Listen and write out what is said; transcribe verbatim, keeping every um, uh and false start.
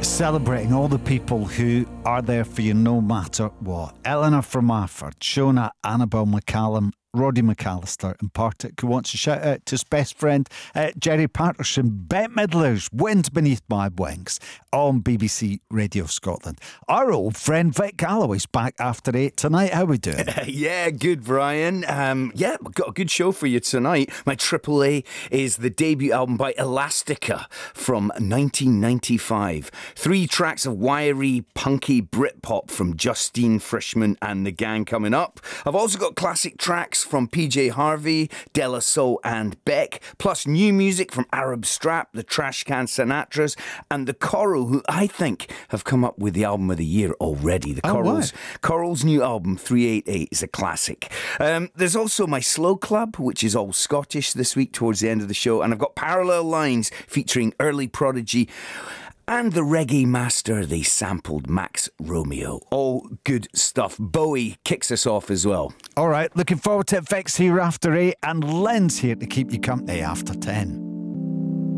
Celebrating all the people who are there for you no matter what. Eleanor from Marford, Shona, Annabelle McCallum, Roddy McAllister in Partick, who wants to shout out to his best friend uh, Jerry Patterson, Bette Midler's Wind Beneath My Wings on B B C Radio Scotland. Our old friend Vic Galloway's back after eight tonight. How we doing? Yeah, good, Brian. Um, yeah, we've got a good show for you tonight. My triple A is the debut album by Elastica from nineteen ninety-five. Three tracks of wiry, punky Britpop from Justine Frischmann and the gang coming up. I've also got classic tracks from P J Harvey, De La Soul and Beck, plus new music from Arab Strap, the Trashcan Sinatras, and the Coral, who I think have come up with the album of the year already. The Oh, Corals. what? Coral's new album, three eighty-eight, is a classic. Um, there's also my Slow Club, which is all Scottish this week towards the end of the show, and I've got Parallel Lines featuring Early Prodigy and the reggae master. They sampled Max Romeo. All good stuff. Bowie kicks us off as well. All right, looking forward to it. Vic's here after eight and Lynn's here to keep you company after ten.